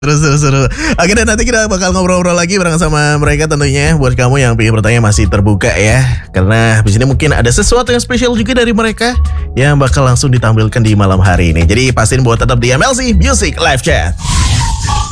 Seru. Oke, dan nanti kita bakal ngobrol-ngobrol lagi bareng sama mereka tentunya. Buat kamu yang pengen bertanya masih terbuka ya. Karena di sini mungkin ada sesuatu yang spesial juga dari mereka yang bakal langsung ditampilkan di malam hari ini. Jadi pastiin buat tetap di MLC Music Live Chat.